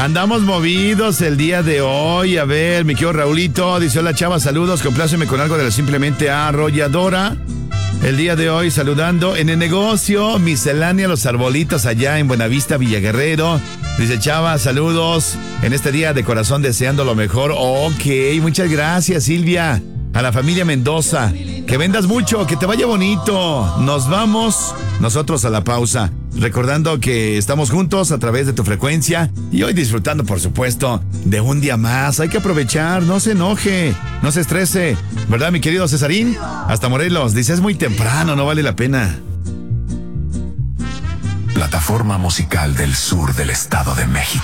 Andamos movidos el día de hoy. A ver, mi querido Raulito, dice: hola chava, saludos, compláceme con algo de la simplemente arrolladora. El día de hoy saludando en el negocio Miscelánea Los Arbolitos allá en Buenavista, Villaguerrero. Dice: chava, saludos en este día de corazón, deseando lo mejor. Ok, muchas gracias, Silvia. A la familia Mendoza, que vendas mucho, que te vaya bonito. Nos vamos nosotros a la pausa, recordando que estamos juntos a través de tu frecuencia y hoy disfrutando, por supuesto, de un día más. Hay que aprovechar, no se enoje, no se estrese, ¿verdad, mi querido Cesarín? Hasta Morelos, dice: es muy temprano, no vale la pena. Plataforma musical del sur del Estado de México.